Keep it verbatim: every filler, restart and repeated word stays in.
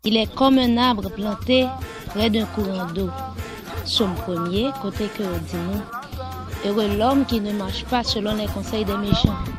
Il est comme un arbre planté près d'un courant d'eau. Somme premier, côté que dit nous. Heureux l'homme qui ne marche pas selon les conseils des méchants,